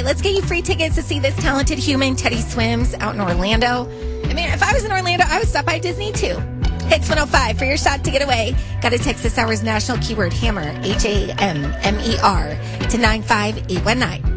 let's get you free tickets to see this talented human, Teddy Swims, out in Orlando. I mean, if I was in Orlando, I would stop by Disney too. Hits 105 for your shot to get away. Got to text this hour's national keyword HAMMER, HAMMER, to 95819.